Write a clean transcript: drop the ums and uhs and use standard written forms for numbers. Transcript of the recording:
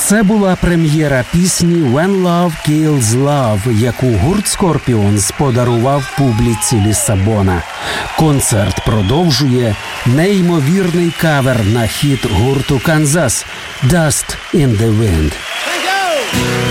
Це була прем'єра пісні «When Love Kills Love», яку гурт Scorpions подарував публіці Ліссабона. Концерт продовжує неймовірний кавер на хіт гурту «Канзас» «Dust in the Wind».